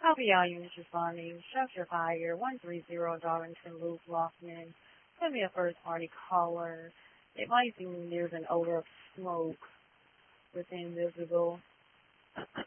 Copy units responding. Structure fire 130 Darlington Loop Lockman. Send me a first party caller. It might seem there's an odor of smoke within visible.